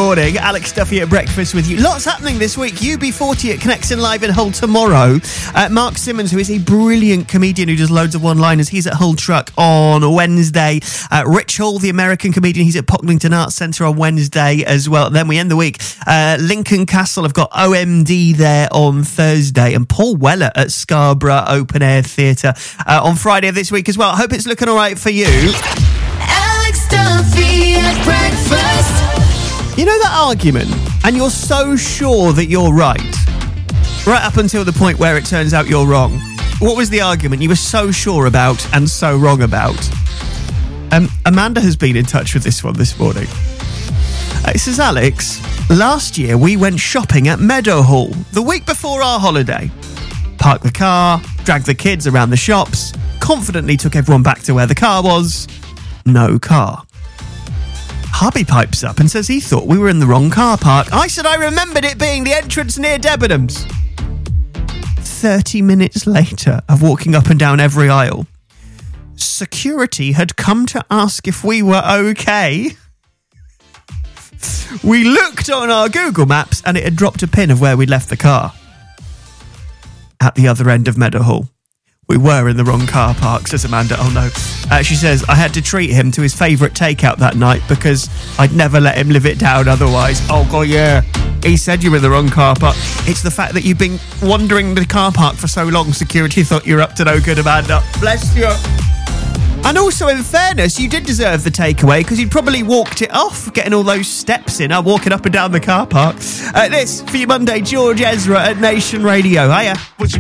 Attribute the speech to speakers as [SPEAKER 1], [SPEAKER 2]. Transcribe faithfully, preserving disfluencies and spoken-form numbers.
[SPEAKER 1] morning. Alex Duffy at breakfast with you. Lots happening this week. U B forty at Connexon Live in Hull tomorrow. Uh, Mark Simmons, who is a brilliant comedian who does loads of one-liners, he's at Hull Truck on Wednesday. Uh, Rich Hall, the American comedian, he's at Pocklington Arts Centre on Wednesday as well. Then we end the week. Uh, Lincoln Castle have got O M D there on Thursday, and Paul Weller at Scarborough Open Air Theatre uh, on Friday of this week as well. I hope it's looking all right for you.
[SPEAKER 2] Alex Duffy at breakfast.
[SPEAKER 1] You know that argument, and you're so sure that you're right, right up until the point where it turns out you're wrong. What was the argument you were so sure about and so wrong about? Um, Amanda has been in touch with this one this morning. Uh, it says, Alex, last year we went shopping at Meadowhall the week before our holiday. Parked the car, dragged the kids around the shops, confidently took everyone back to where the car was. No car. Hubby pipes up and says he thought we were in the wrong car park. I said I remembered it being the entrance near Debenhams. Thirty minutes later of walking up and down every aisle, security had come to ask if we were okay. We looked on our Google Maps and it had dropped a pin of where we'd left the car. At the other end of Meadowhall. We were in the wrong car park, says Amanda. Oh no. Uh, she says, I had to treat him to his favourite takeout that night because I'd never let him live it down otherwise. Oh god, yeah. He said you were in the wrong car park. It's the fact that you've been wandering the car park for so long, security thought you were up to no good, Amanda. Bless you. And also, in fairness, you did deserve the takeaway because you'd probably walked it off, getting all those steps in, uh, walking up and down the car park. Uh, this, for your Monday, George Ezra at Nation Radio. Hiya.